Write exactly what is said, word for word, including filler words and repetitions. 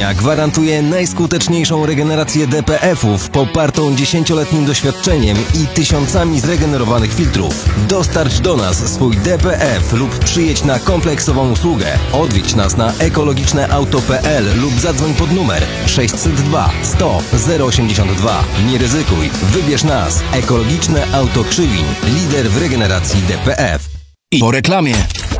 Linia gwarantuje najskuteczniejszą regenerację D P F-ów popartą dziesięcioletnim doświadczeniem i tysiącami zregenerowanych filtrów. Dostarcz do nas swój D P F lub przyjedź na kompleksową usługę. Odwiedź nas na ekologiczne auto kropka p l lub zadzwoń pod numer sześćset dwa sto zero osiemdziesiąt dwa. Nie ryzykuj, wybierz nas. Ekologiczne Auto Krzywiń, lider w regeneracji D P F. I po reklamie.